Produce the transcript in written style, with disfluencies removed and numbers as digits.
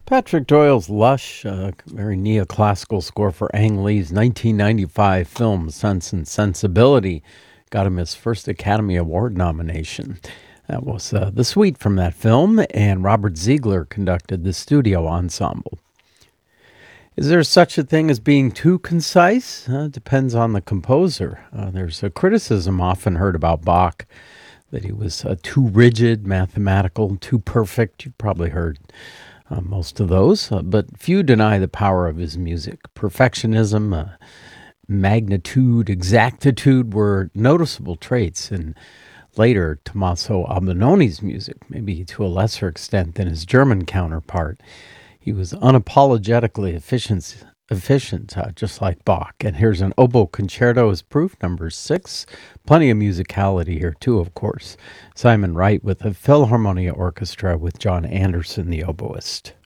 Patrick Doyle's Lush, a very neoclassical score for Ang Lee's 1995 film Sense and Sensibility, got him his first Academy Award nomination. That was the suite from that film, and Robert Ziegler conducted the studio ensemble. Is there such a thing as being too concise? Depends on the composer. There's a criticism often heard about Bach that he was too rigid, mathematical, too perfect. You've probably heard most of those, but few deny the power of his music. Perfectionism, magnitude, exactitude were noticeable traits in later Tommaso Albinoni's music, maybe to a lesser extent than his German counterpart. He was unapologetically efficient, just like Bach. And here's an oboe concerto as proof, number 6. Plenty of musicality here, too, of course. Simon Wright with the Philharmonia Orchestra with John Anderson, the oboist.